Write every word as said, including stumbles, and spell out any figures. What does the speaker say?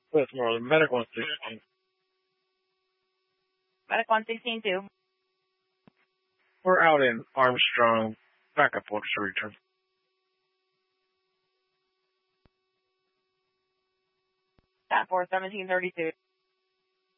Westmoreland, Medic one sixteen. Medic one sixteen two. We're out in Armstrong. Backup orders to return. That for seventeen thirty-two.